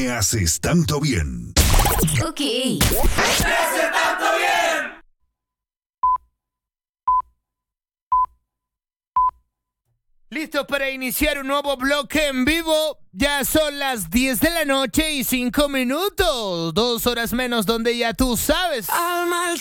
Me haces tanto bien. Ok. ¡Me hace tanto bien! Listo para iniciar un nuevo bloque en vivo. Ya son las 10 de la noche y 5 minutos. 2 horas menos donde ya tú sabes.